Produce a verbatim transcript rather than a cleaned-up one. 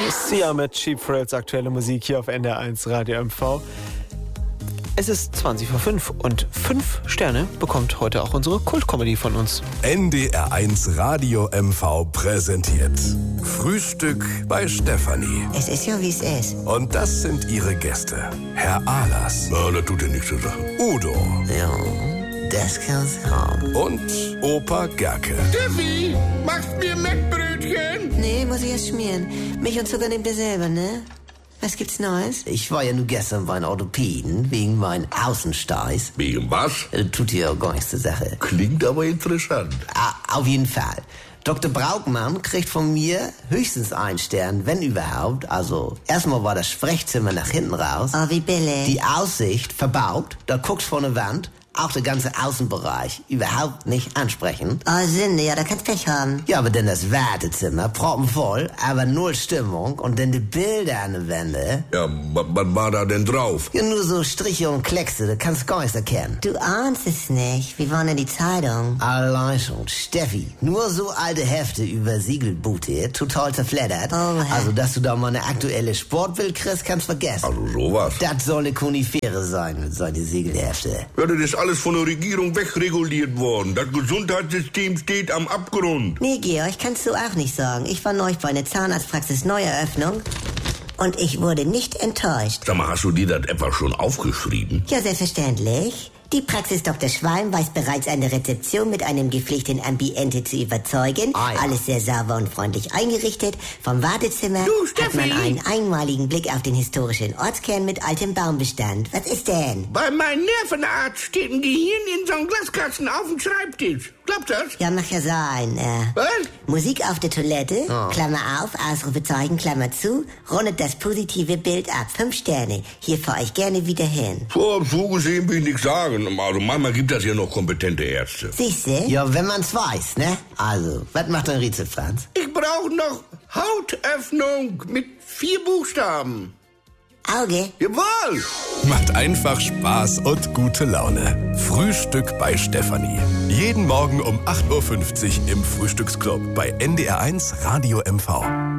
Sia mit Cheap Thrills, aktuelle Musik hier auf N D R eins Radio M V. Es ist zwanzig vor fünf und fünf Sterne bekommt heute auch unsere Kult-Comedy von uns. N D R eins Radio M V präsentiert Frühstück bei Stefanie. Es ist ja, wie es ist. Und das sind ihre Gäste. Herr Ahlers. Ja, das tut ja nichts zur Sache. Udo. Ja, das kann's haben. Und Opa Gerke. Steffi, machst mir Mettbrötchen? Nee, muss ich erst schmieren. Milch und Zucker nehmt ihr selber, ne? Was gibt's Neues? Ich war ja nur gestern bei einem Orthopäden wegen meinen Außensteiß. Wegen was? Das tut ja gar nichts zur Sache. Klingt aber interessant. Ah, auf jeden Fall. Doktor Braukmann kriegt von mir höchstens einen Stern, wenn überhaupt. Also, erstmal war das Sprechzimmer nach hinten raus. Oh, wie billig. Die Aussicht verbaut, da guckst vor eine Wand. Auch der ganze Außenbereich überhaupt nicht ansprechen. Oh, Sünde, ja, da kannst Pech haben. Ja, aber dann das Wartezimmer, proppenvoll, aber null Stimmung. Und dann die Bilder an den Wänden. Ja, was war da denn drauf? Ja, nur so Striche und Kleckse, da kannst du gar nichts erkennen. Du ahnst es nicht. Wie war denn die Zeitung? Allein schon, Steffi. Nur so alte Hefte über Siegelboote, total zerfleddert. Oh, also, dass du da mal eine aktuelle Sportbild kriegst, kannst vergessen. Also sowas. Das soll eine Konifere sein mit solchen Siegelhefte. Ja, das ist alles von der Regierung wegreguliert worden. Das Gesundheitssystem steht am Abgrund. Nee, Georg, kannst du auch nicht sagen. Ich war neulich bei einer Zahnarztpraxis Neueröffnung und ich wurde nicht enttäuscht. Sag mal, hast du dir das etwa schon aufgeschrieben? Ja, selbstverständlich. Die Praxis Doktor Schwalm weiß bereits eine Rezeption mit einem gepflegten Ambiente zu überzeugen. Ah, ja. Alles sehr sauber und freundlich eingerichtet. Vom Wartezimmer du, hat man einen einmaligen Blick auf den historischen Ortskern mit altem Baumbestand. Was ist denn? Bei meinem Nervenarzt steht ein Gehirn in so einem Glaskasten auf dem Schreibtisch. Klappt das? Ja, mag ja sein. Äh, Was? Musik auf der Toilette, oh. Klammer auf, Ausrufezeichen, Klammer zu, rundet das positive Bild ab. Fünf Sterne. Hier fahre ich gerne wieder hin. So, so gesehen will ich nichts sagen. Also manchmal gibt das ja noch kompetente Ärzte. Siehste? Ja, wenn man's weiß, ne? Also, was macht ein Rätsel, Franz? Ich brauche noch Hautöffnung mit vier Buchstaben. Auge? Jawohl! Macht einfach Spaß und gute Laune. Frühstück bei Stefanie. Jeden Morgen um acht Uhr fünfzig im Frühstücksclub bei N D R eins Radio M V.